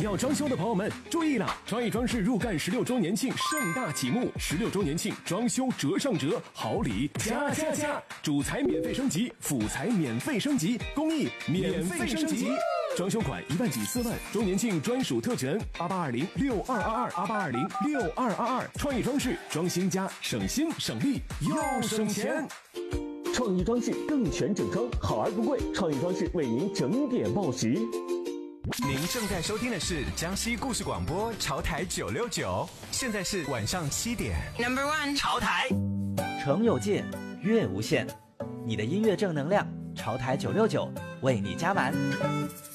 要装修的朋友们注意了，创意装饰入干16周年庆盛大启幕，16周年庆装修折上折，好礼加！主材免费升级，辅材免费升级，工艺免费升级。装修款1万起4万，周年庆专属特权8820622288206222，创意装饰装新家，省心省力又省钱。 创意装饰更全整装，好而不贵，创意装饰为您整点报时。 您正在收听的是江西故事广播潮台969，现在是晚上7点。 Number one， 潮台， 诚有劲，乐无限，你的音乐正能量，潮台969为你加满。